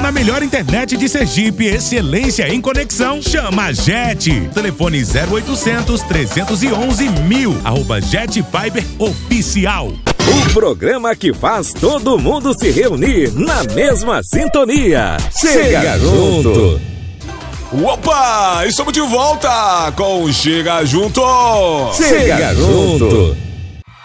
na melhor internet de Sergipe, excelência em conexão. Chama a Jet. Telefone 0800 311 1000. @Jet Fiber Oficial. O programa que faz todo mundo se reunir na mesma sintonia. Chega junto! Opa! Estamos de volta com Chega Junto! Chega junto!